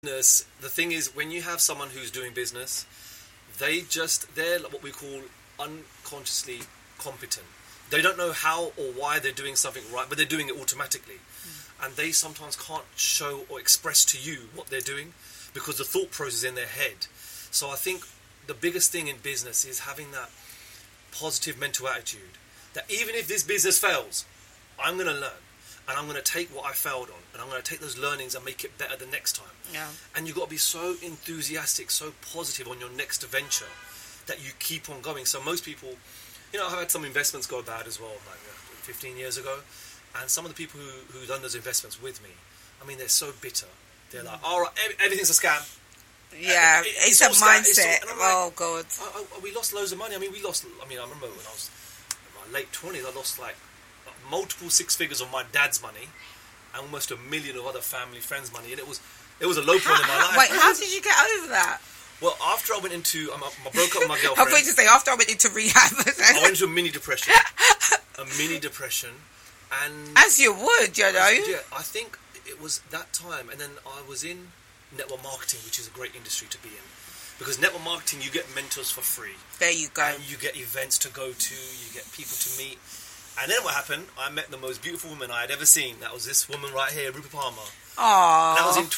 The thing is, when you have someone who's doing business, they're what we call unconsciously competent. They don't know how or why they're doing something right, but they're doing it automatically. And they sometimes can't show or express to you what they're doing because the thought process is in their head. So I think the biggest thing in business is having that positive mental attitude, that even if this business fails, I'm going to learn. And I'm going to take what I failed on, and I'm going to take those learnings and make it better the next time. Yeah. And you've got to be so enthusiastic, so positive on your next venture that you keep on going. So most people, I've had some investments go bad as well, like 15 years ago. And some of the people who done those investments with me, I mean, they're so bitter. They're like, all right, everything's a scam. Yeah, it's a mindset. Oh, God. We lost loads of money. I remember when I was in my late 20s, I lost multiple six figures of my dad's money and almost $1 million of other family, friends' money. And it was a low point in my life. Wait, how did you get over that? Well, after I went into... I broke up with my girlfriend. I'm going to say, after I went into rehab. I went into a mini depression. And as you would, Yeah, I think it was that time. And then I was in network marketing, which is a great industry to be in. Because network marketing, you get mentors for free. There you go. And you get events to go to. You get people to meet. And then what happened, I met the most beautiful woman I had ever seen. That was this woman right here, Rupa Palmer. Aww. That was in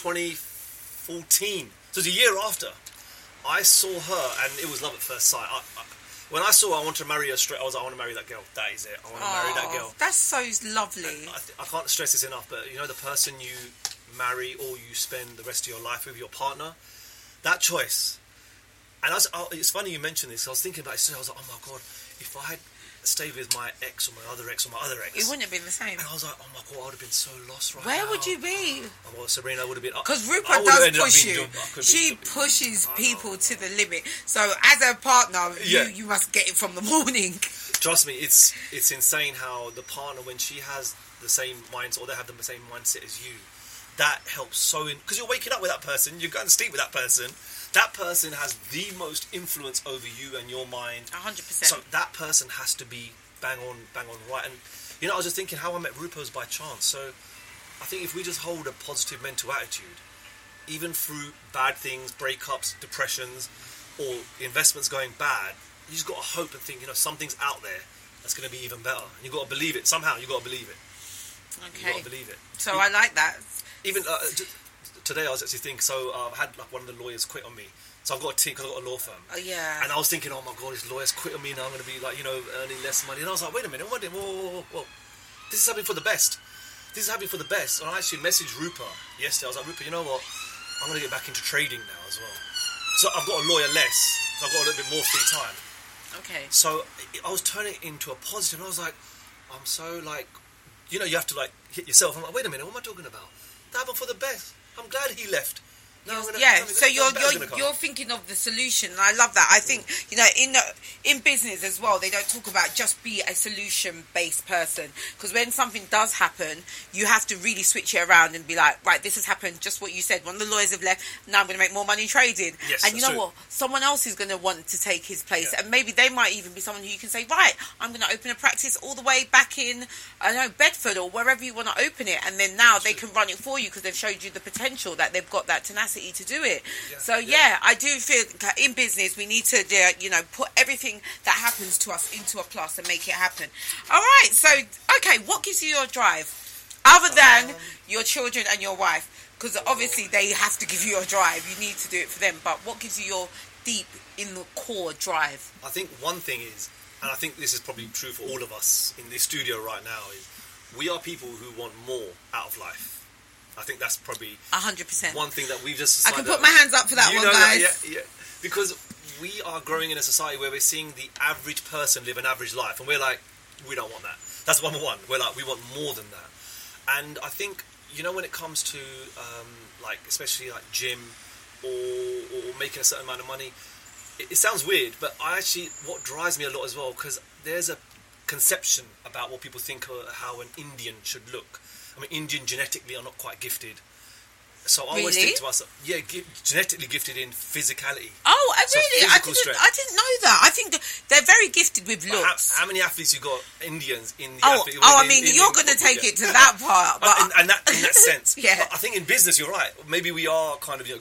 2014. So it was a year after. I saw her, and it was love at first sight. When I saw her, I wanted to marry her straight. I was like, I want to marry that girl. That is it. I want to marry that girl. That's so lovely. I can't stress this enough, but the person you marry or you spend the rest of your life with, your partner, that choice. And it's funny you mentioned this. I was thinking about it. I was like, oh my God, if I had stayed with my ex or my other ex, it wouldn't have been the same. And I was like, oh my God, I would have been so lost right now. Where would you be? Well, Sabrina would have been... Because Rupa does push you. She pushes people to the limit. So as a partner, you must get it from the morning. Trust me, it's insane how the partner, when she has the same mindset, or they have the same mindset as you, that helps so... Because you're waking up with that person, you're going to sleep with that person. That person has the most influence over you and your mind. 100%. So that person has to be bang on right. And, I was just thinking how I met Rupa was by chance. So I think if we just hold a positive mental attitude, even through bad things, breakups, depressions, or investments going bad, you just got to hope and think, something's out there that's going to be even better. And you've got to believe it. Somehow, you've got to believe it. Okay. You've got to believe it. So I like that. Even... today I was actually thinking, I had one of the lawyers quit on me. So I've got a team, because I've got a law firm. Oh, yeah. And I was thinking, oh my God, this lawyer's quit on me now, I'm going to be earning less money. And I was like, wait a minute, whoa. This is happening for the best. This is happening for the best. And I actually messaged Rupa yesterday. I was like, Rupa, you know what? I'm going to get back into trading now as well. So I've got a lawyer less, so I've got a little bit more free time. Okay. So I was turning it into a positive, and I was like, I'm so you have to hit yourself. I'm like, wait a minute, what am I talking about? That happened for the best. I'm glad he left. So you're thinking of the solution, and I love that. I think in business as well, they don't talk about just be a solution-based person, because when something does happen, you have to really switch it around and be like, right, this has happened, just what you said. One of the lawyers have left. Now I'm going to make more money trading, yes, and you know what? Someone else is going to want to take his place, and maybe they might even be someone who you can say, right, I'm going to open a practice all the way back in, Bedford or wherever you want to open it, and then now they can run it for you because they've showed you the potential, that they've got that tenacity to do it. I do feel in business we need to put everything that happens to us into a plus and make it happen. All right, so what gives you your drive other than your children and your wife? Because obviously they have to give you your drive, you need to do it for them, but what gives you your deep in the core drive? I think one thing is, and I think this is probably true for all of us in this studio right now, is we are people who want more out of life. I think that's probably 100% one thing that we've just... I can put my hands up for that one, guys. Yeah. Because we are growing in a society where we're seeing the average person live an average life, and we're like, we don't want that. That's number one. We're like, we want more than that. And I think, when it comes to, especially gym or making a certain amount of money, it sounds weird, but what drives me a lot as well, because there's a conception about what people think of how an Indian should look. I mean, Indian genetically are not quite gifted. So I always think to myself, genetically gifted in physicality. Oh, really? I didn't know that. I think they're very gifted with looks. How many athletes you got, Indians, in the... you're going to take it to that part. But in that sense. Yeah. But I think in business, you're right. Maybe we are kind of